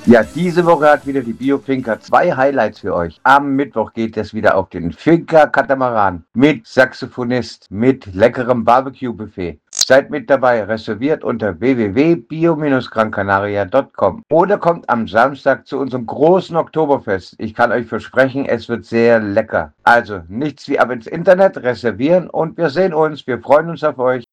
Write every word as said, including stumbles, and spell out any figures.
Ja, diese Woche hat wieder die Biofinker zwei Highlights für euch. Am Mittwoch geht es wieder auf den Finker-Katamaran mit Saxophonist, mit leckerem Barbecue-Buffet. Seid mit dabei, reserviert unter w w w punkt bio gran canaria punkt com oder kommt am Samstag zu unserem großen Oktoberfest. Ich kann euch versprechen, es wird sehr lecker. Also nichts wie ab ins Internet, reservieren und wir sehen uns. Wir freuen uns auf euch.